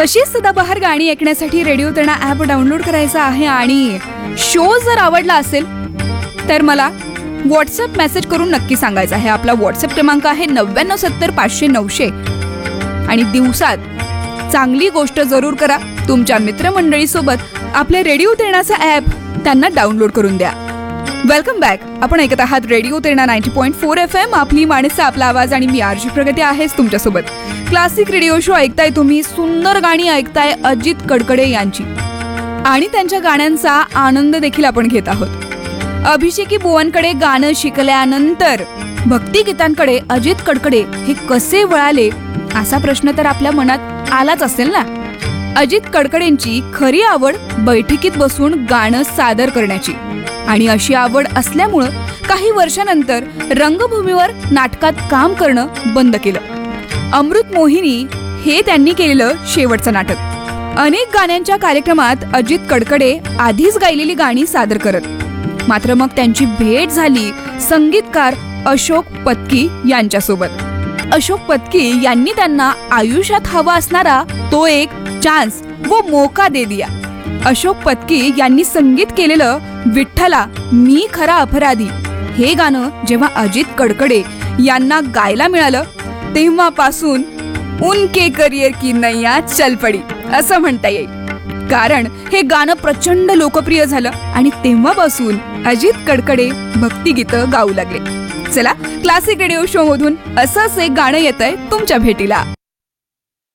अशीच सदाबहार गाणी ऐकण्यासाठी रेडिओ तरणा ॲप डाउनलोड करायचा आहे आणि शो जर आवडला असेल तर मला व्हॉट्सअप मेसेज करून नक्की सांगायचं आहे. आपला व्हॉट्सअप क्रमांक आहे 9970 आणि दिवसात चांगली गोष्ट जरूर करा. तुमच्या मित्रमंडळीसोबत आपल्या रेडिओ तरणाचा ॲप त्यांना डाउनलोड करून द्या. Welcome back. आपण ऐकत आहात रेडिओ तरणा 90.4 FM. आपली माणसं, आपला आवाज आणि मी आरजी प्रगती आहेच तुमच्यासोबत. क्लासिक रेडिओ शो ऐकताय तुम्ही. सुंदर गाणी ऐकताय अजित कडकडे यांची आणि त्यांच्या गाण्यांचा आनंद देखील आपण घेत आहोत. अभिषेकी बुवांकडे गाणं शिकल्यानंतर भक्तिगीतांकडे अजित कडकडे हे कसे वळाले असा प्रश्न तर आपल्या मनात आलाच असेल ना. अजित कडकडेंची खरी आवड बैठकीत बसून गाणं सादर करण्याची आणि अशी आवड असल्यामुळं काही वर्षानंतर रंगभूमीवर नाटकात काम करणं बंद केलं. अमृत मोहिनी हे त्यांनी केलेलं शेवटचं नाटक. अनेक गाण्यांच्या कार्यक्रमात अजित कडकडे आधीच गायलेली गाणी सादर करत. मात्र मग त्यांची भेट झाली संगीतकार अशोक पत्की यांच्यासोबत. अशोक पत्की यांनी त्यांना आयुष्यात हवा असणारा तो एक चान्स व मोका दे दिया. अशोक पत्की यांनी संगीत केलेलं विठ्ठला मी खरा अपराधी हे गाणं जेव्हा अजित कडकडे यांना गायला मिळालं तेव्हापासून उनके करियर की नैया चल पडी असं म्हणता येईल. कारण हे गाणं प्रचंड लोकप्रिय झालं आणि तेव्हापासून अजित कडकडे भक्तिगीतं गाऊ लागले. चला, क्लासिक रेडिओ शो मधून असंच एक गाणं येतंय तुमच्या भेटीला.